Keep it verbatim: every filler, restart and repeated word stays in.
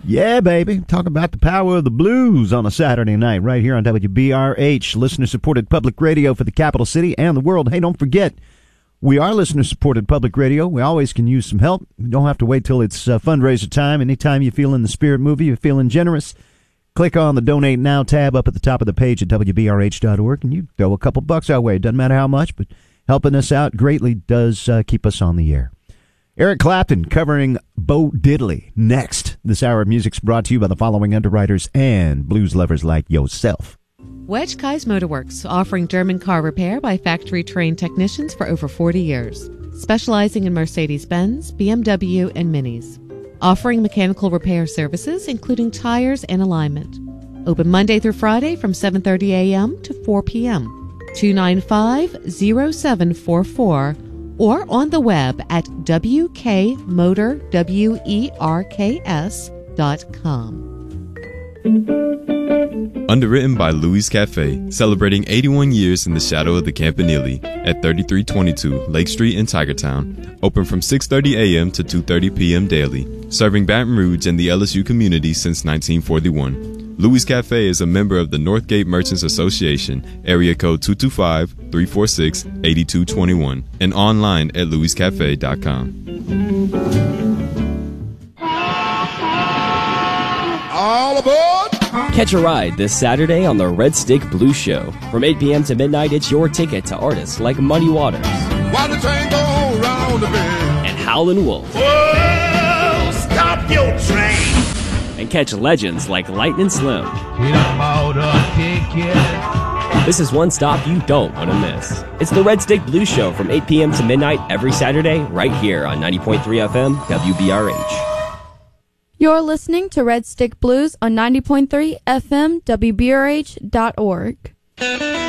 Yeah, baby. Talk about the power of the blues on a Saturday night right here on W B R H, listener-supported public radio for the capital city and the world. Hey, don't forget, we are listener-supported public radio. We always can use some help. You don't have to wait till it's uh, fundraiser time. Anytime you feel in the spirit movie, you're feeling generous, click on the Donate Now tab up at the top of the page at W B R H dot org, and you throw a couple bucks our way. It doesn't matter how much, but helping us out greatly does uh, keep us on the air. Eric Clapton covering Bo Diddley next. This hour of music's brought to you by the following underwriters and blues lovers like yourself. Wedge Kai's Motorworks, offering German car repair by factory-trained technicians for over forty years. Specializing in Mercedes-Benz, B M W, and Minis. Offering mechanical repair services, including tires and alignment. Open Monday through Friday from seven thirty a.m. to four p.m. two nine five, oh seven four four or on the web at w k motor werks dot com. Underwritten by Louis Cafe, celebrating eighty-one years in the shadow of the Campanile at thirty-three twenty-two Lake Street in Tigertown. Open from six thirty a.m. to two thirty p.m. daily, serving Baton Rouge and the L S U community since nineteen forty-one. Louis Cafe is a member of the Northgate Merchants Association, area code two two five, three four six, eight two two one, and online at louis cafe dot com. All aboard! Catch a ride this Saturday on the Red Stick Blues Show. From eight p.m. to midnight, it's your ticket to artists like Muddy Waters. While the train go round the bend. And Howlin' Wolf. Whoa, stop your train! And catch legends like Lightnin' Slim. Kick This is one stop you don't want to miss. It's the Red Stick Blues Show from eight p.m. to midnight every Saturday right here on ninety point three F M W B R H. You're listening to Red Stick Blues on ninety point three F M W B R H dot org.